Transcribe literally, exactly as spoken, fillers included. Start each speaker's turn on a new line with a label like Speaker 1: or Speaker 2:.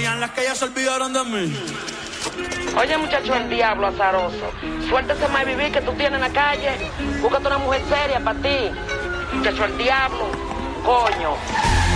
Speaker 1: digan las que ya se olvidaron de mí.
Speaker 2: Oye, muchacho, el diablo azaroso. Suéltese más vivir que tú tienes en la calle. Búscate una mujer seria para ti. Muchacho, el diablo. Coño.